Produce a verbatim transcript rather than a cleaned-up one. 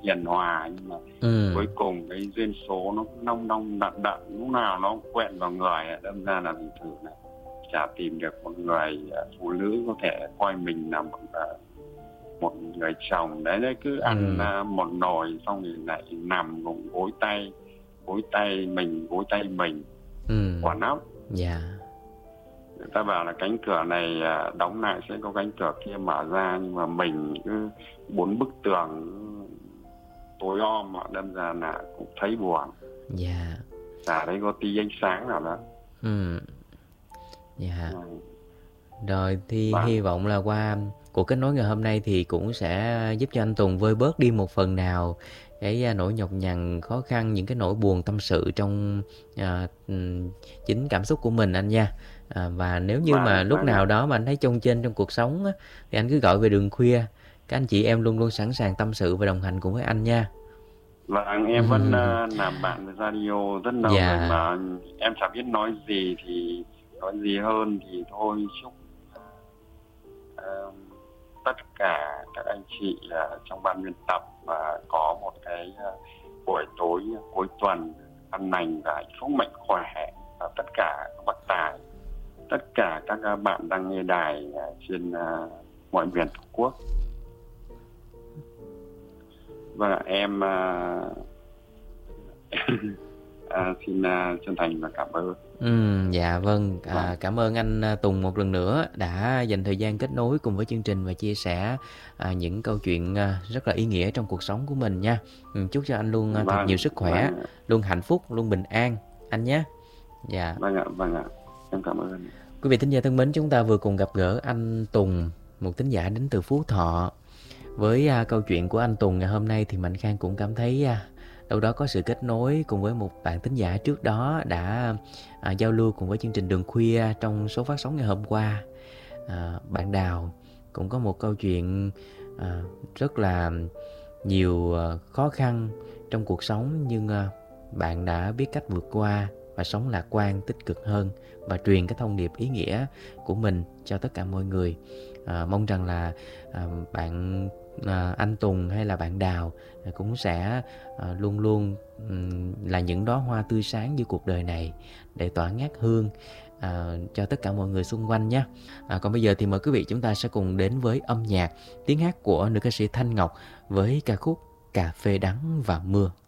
hiền hòa, nhưng mà Ừ. cuối cùng cái duyên số nó nông nông đặn đặn, lúc nào nó cũng quẹn vào người. Đâm ra là mình thử là chả tìm được một người phụ nữ có thể coi mình là một một người chồng. Đấy đấy, cứ ăn Ừ. uh, một nồi xong thì lại nằm cùng gối tay gối tay mình gối tay mình Ừ. quả nóc. Dạ. Người ta bảo là cánh cửa này uh, đóng lại sẽ có cánh cửa kia mở ra, nhưng mà mình cứ bốn bức tường tối om mà đâm ra là cũng thấy buồn. Dạ. Chả thấy có tí ánh sáng nào đó. Ừ. Dạ. Ừ. Rồi thì Vâng. hy vọng là qua cuộc kết nối ngày hôm nay thì cũng sẽ giúp cho anh Tùng vơi bớt đi một phần nào cái nỗi nhọc nhằn, khó khăn, những cái nỗi buồn tâm sự trong à, chính cảm xúc của mình anh nha. À, và nếu như mà Vâng, lúc vâng nào ạ. đó mà anh thấy chông chênh trong cuộc sống á, thì anh cứ gọi về Đường Khuya. Các anh chị em luôn luôn sẵn sàng tâm sự và đồng hành cùng với anh nha. Vâng, em vẫn uh, làm bạn với radio rất lâu rồi Dạ. mà em chẳng biết nói gì thì nói gì hơn. Thì thôi chúc uh, tất cả các anh chị uh, trong ban biên tập và uh, có một cái uh, buổi tối cuối tuần an lành và hạnh phúc, mạnh khỏe. Và tất cả các bác tài, tất cả các uh, bạn đang nghe đài uh, trên uh, mọi miền Tổ quốc. Vâng ạ, em uh, à, xin uh, chân thành và cảm ơn. Ừ, dạ vâng, à, Vâng. cảm ơn anh Tùng một lần nữa đã dành thời gian kết nối cùng với chương trình và chia sẻ à, những câu chuyện à, rất là ý nghĩa trong cuộc sống của mình nha. Ừ, chúc cho anh luôn à, thật Vâng, nhiều sức khỏe, vâng. luôn hạnh phúc, luôn bình an anh nhé. Dạ. Vâng ạ, vâng ạ, em cảm ơn. Quý vị thính giả thân mến, chúng ta vừa cùng gặp gỡ anh Tùng, một thính giả đến từ Phú Thọ. Với à, câu chuyện của anh Tùng ngày hôm nay thì Mạnh Khang cũng cảm thấy à, đâu đó có sự kết nối cùng với một bạn thính giả trước đó đã à, giao lưu cùng với chương trình Đường Khuya trong số phát sóng ngày hôm qua. À, bạn Đào cũng có một câu chuyện à, rất là nhiều à, khó khăn trong cuộc sống, nhưng à, bạn đã biết cách vượt qua và sống lạc quan, tích cực hơn và truyền cái thông điệp ý nghĩa của mình cho tất cả mọi người. À, mong rằng là à, bạn à, anh Tùng hay là bạn Đào cũng sẽ à, luôn luôn um, là những đóa hoa tươi sáng giữa cuộc đời này để tỏa ngát hương à, cho tất cả mọi người xung quanh nhé. À, còn bây giờ thì mời quý vị chúng ta sẽ cùng đến với âm nhạc, tiếng hát của nữ ca sĩ Thanh Ngọc với ca khúc Cà phê đắng và mưa.